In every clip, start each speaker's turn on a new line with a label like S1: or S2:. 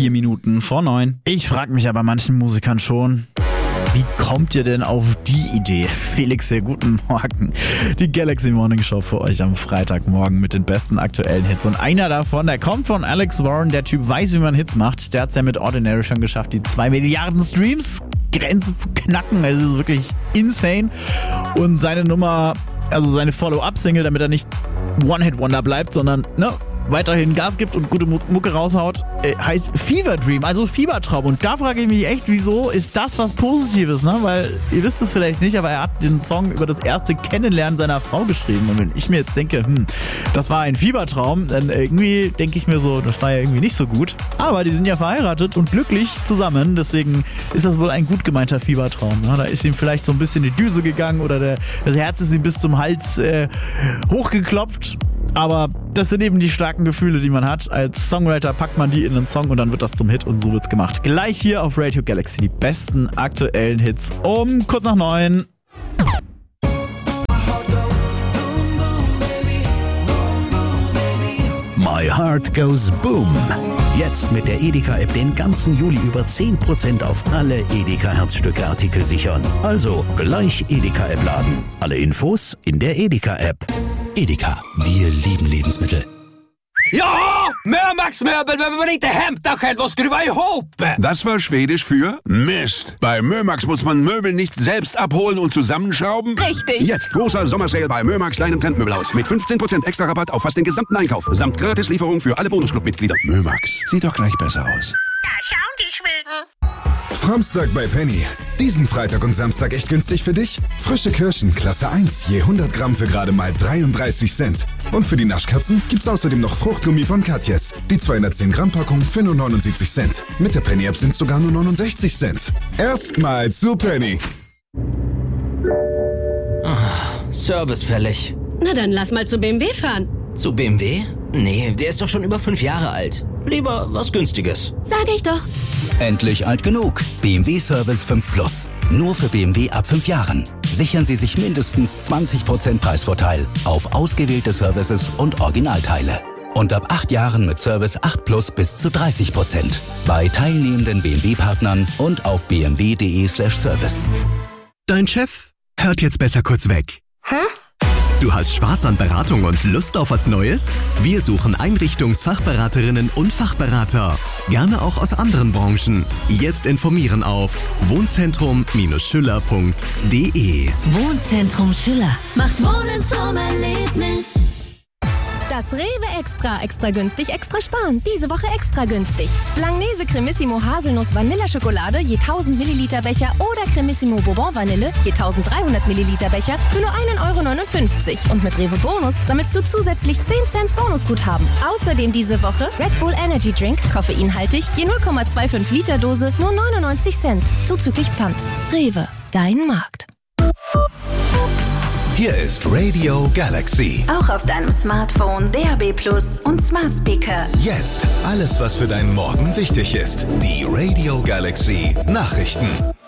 S1: 4 Minuten vor 9. Ich frage mich aber manchen Musikern schon, wie kommt ihr denn auf die Idee? Felix hier, guten Morgen. Die Galaxy Morning Show für euch am Freitagmorgen mit den besten aktuellen Hits. Und einer davon, der kommt von Alex Warren. Der Typ weiß, wie man Hits macht. Der hat es ja mit Ordinary schon geschafft, die 2 Milliarden Streams Grenze zu knacken. Also das ist wirklich insane. Und seine Nummer, also seine Follow-up-Single, damit er nicht One-Hit-Wonder bleibt, sondern weiterhin Gas gibt und gute Mucke raushaut, heißt Fever Dream, also Fiebertraum. Und da frage ich mich echt, wieso ist das was Positives, ne? Weil ihr wisst es vielleicht nicht, aber er hat den Song über das erste Kennenlernen seiner Frau geschrieben. Und wenn ich mir jetzt denke, das war ein Fiebertraum, dann irgendwie denke ich mir so, das war ja irgendwie nicht so gut. Aber die sind ja verheiratet und glücklich zusammen, deswegen ist das wohl ein gut gemeinter Fiebertraum. Ne? Da ist ihm vielleicht so ein bisschen die Düse gegangen oder das Herz ist ihm bis zum Hals hochgeklopft. Aber das sind eben die starken Gefühle, die man hat. Als Songwriter packt man die in einen Song und dann wird das zum Hit und so wird's gemacht. Gleich hier auf Radio Galaxy die besten aktuellen Hits um kurz nach 9.
S2: My Heart Goes Boom. Jetzt mit der Edeka-App den ganzen Juli über 10% auf alle Edeka-Herzstücke-Artikel sichern. Also gleich Edeka-App laden. Alle Infos in der Edeka-App. Edeka, wir lieben Lebensmittel.
S3: Ja, Mömax-Möbel behöver man inte hämta själv och skruva ihop.
S4: Das war Schwedisch für Mist. Bei Mömax muss man Möbel nicht selbst abholen und zusammenschrauben.
S5: Richtig.
S4: Jetzt großer Sommersale bei Mömax, deinem Trendmöbelhaus. Mit 15% extra Rabatt auf fast den gesamten Einkauf. Samt Gratislieferung für alle Bonusclub-Mitglieder. Mömax, sieht doch gleich besser aus.
S5: Da schauen die Schweden.
S6: Framstag bei Penny. Diesen Freitag und Samstag echt günstig für dich? Frische Kirschen, Klasse 1, je 100 Gramm für gerade mal 33 Cent. Und für die Naschkatzen gibt's außerdem noch Fruchtgummi von Katjes. Die 210 Gramm Packung für nur 79 Cent. Mit der Penny-App sind's sogar nur 69 Cent. Erstmal zu Penny.
S7: Service fällig.
S8: Na dann lass mal zu BMW fahren.
S7: Zu BMW? Nee, der ist doch schon über 5 Jahre alt. Lieber was Günstiges.
S8: Sag ich doch.
S2: Endlich alt genug. BMW Service 5 Plus. Nur für BMW ab 5 Jahren. Sichern Sie sich mindestens 20% Preisvorteil auf ausgewählte Services und Originalteile. Und ab 8 Jahren mit Service 8 Plus bis zu 30%. Bei teilnehmenden BMW-Partnern und auf bmw.de/service.
S9: Dein Chef hört jetzt besser kurz weg.
S8: Hä?
S9: Du hast Spaß an Beratung und Lust auf was Neues? Wir suchen Einrichtungsfachberaterinnen und Fachberater. Gerne auch aus anderen Branchen. Jetzt informieren auf wohnzentrum-schüller.de.
S10: Wohnzentrum Schüller macht Wohnen zum Erlebnis.
S11: Das Rewe Extra günstig, extra sparen. Diese Woche extra günstig. Langnese Cremissimo Haselnuss Vanilleschokolade je 1000 Milliliter Becher oder Cremissimo Bourbon Vanille je 1300 Milliliter Becher für nur 1,59 €. Und mit Rewe Bonus sammelst du zusätzlich 10 Cent Bonusguthaben. Außerdem diese Woche Red Bull Energy Drink, koffeinhaltig, je 0,25 Liter Dose, nur 99 Cent. Zuzüglich Pfand. Rewe, dein Markt.
S12: Hier ist Radio Galaxy.
S10: Auch auf deinem Smartphone, DAB+ und Smart Speaker.
S12: Jetzt alles, was für deinen Morgen wichtig ist. Die Radio Galaxy Nachrichten.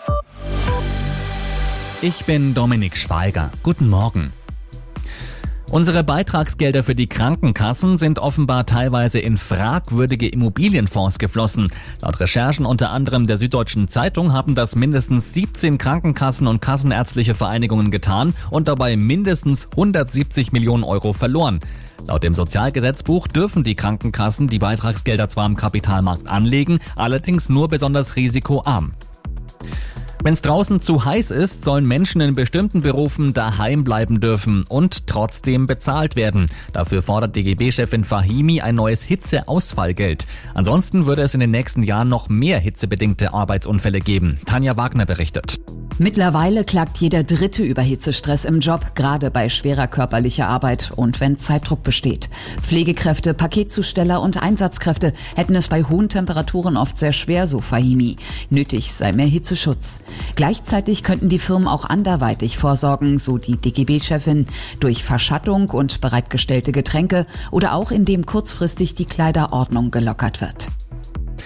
S13: Ich bin Dominik Schweiger. Guten Morgen. Unsere Beitragsgelder für die Krankenkassen sind offenbar teilweise in fragwürdige Immobilienfonds geflossen. Laut Recherchen unter anderem der Süddeutschen Zeitung haben das mindestens 17 Krankenkassen und kassenärztliche Vereinigungen getan und dabei mindestens 170 Millionen € verloren. Laut dem Sozialgesetzbuch dürfen die Krankenkassen die Beitragsgelder zwar im Kapitalmarkt anlegen, allerdings nur besonders risikoarm. Wenn es draußen zu heiß ist, sollen Menschen in bestimmten Berufen daheim bleiben dürfen und trotzdem bezahlt werden. Dafür fordert DGB-Chefin Fahimi ein neues Hitzeausfallgeld. Ansonsten würde es in den nächsten Jahren noch mehr hitzebedingte Arbeitsunfälle geben. Tanja Wagner berichtet.
S14: Mittlerweile klagt jeder Dritte über Hitzestress im Job, gerade bei schwerer körperlicher Arbeit und wenn Zeitdruck besteht. Pflegekräfte, Paketzusteller und Einsatzkräfte hätten es bei hohen Temperaturen oft sehr schwer, so Fahimi. Nötig sei mehr Hitzeschutz. Gleichzeitig könnten die Firmen auch anderweitig vorsorgen, so die DGB-Chefin, durch Verschattung und bereitgestellte Getränke oder auch indem kurzfristig die Kleiderordnung gelockert wird.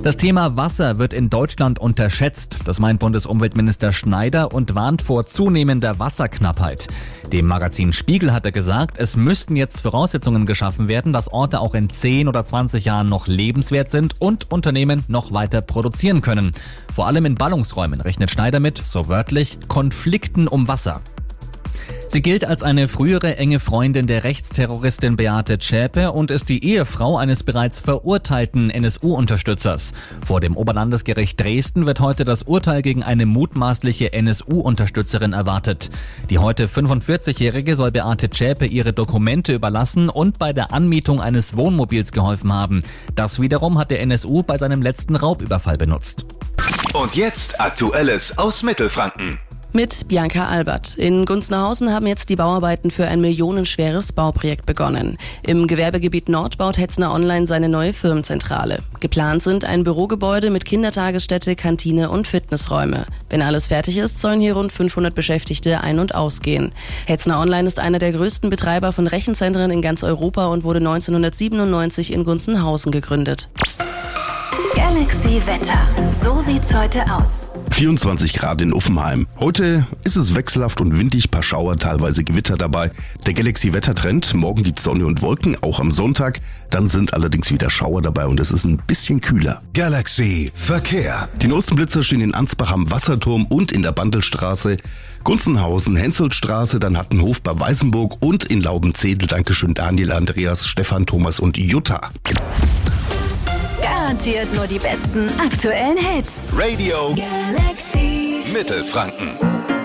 S13: Das Thema Wasser wird in Deutschland unterschätzt. Das meint Bundesumweltminister Schneider und warnt vor zunehmender Wasserknappheit. Dem Magazin Spiegel hat er gesagt, es müssten jetzt Voraussetzungen geschaffen werden, dass Orte auch in 10 oder 20 Jahren noch lebenswert sind und Unternehmen noch weiter produzieren können. Vor allem in Ballungsräumen rechnet Schneider mit, so wörtlich, Konflikten um Wasser. Sie gilt als eine frühere enge Freundin der Rechtsterroristin Beate Zschäpe und ist die Ehefrau eines bereits verurteilten NSU-Unterstützers. Vor dem Oberlandesgericht Dresden wird heute das Urteil gegen eine mutmaßliche NSU-Unterstützerin erwartet. Die heute 45-Jährige soll Beate Zschäpe ihre Dokumente überlassen und bei der Anmietung eines Wohnmobils geholfen haben. Das wiederum hat der NSU bei seinem letzten Raubüberfall benutzt.
S12: Und jetzt Aktuelles aus Mittelfranken.
S15: Mit Bianca Albert. In Gunzenhausen haben jetzt die Bauarbeiten für ein millionenschweres Bauprojekt begonnen. Im Gewerbegebiet Nord baut Hetzner Online seine neue Firmenzentrale. Geplant sind ein Bürogebäude mit Kindertagesstätte, Kantine und Fitnessräume. Wenn alles fertig ist, sollen hier rund 500 Beschäftigte ein- und ausgehen. Hetzner Online ist einer der größten Betreiber von Rechenzentren in ganz Europa und wurde 1997 in Gunzenhausen gegründet.
S10: Galaxy Wetter. So sieht's heute aus.
S16: 24 Grad in Uffenheim. Heute ist es wechselhaft und windig, paar Schauer, teilweise Gewitter dabei. Der Galaxy-Wettertrend, morgen gibt's Sonne und Wolken, auch am Sonntag. Dann sind allerdings wieder Schauer dabei und es ist ein bisschen kühler.
S12: Galaxy Verkehr.
S16: Die neuesten Blitzer stehen in Ansbach am Wasserturm und in der Bandelstraße. Gunzenhausen, Henselstraße, dann Hattenhof bei Weißenburg und in Laubenzedel. Dankeschön Daniel, Andreas, Stefan, Thomas und Jutta.
S10: Garantiert nur die besten aktuellen Hits.
S12: Radio
S10: Galaxy
S12: Mittelfranken.